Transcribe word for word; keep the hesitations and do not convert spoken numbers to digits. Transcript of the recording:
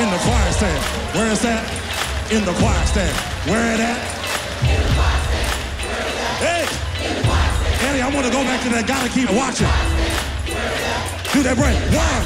In the choir stand. Where is that? In the choir stand. Where it at? In the choir stand. Where is that? Hey! In the choir stand. Annie, I want to go back to that. Gotta keep watching. Do that break. One.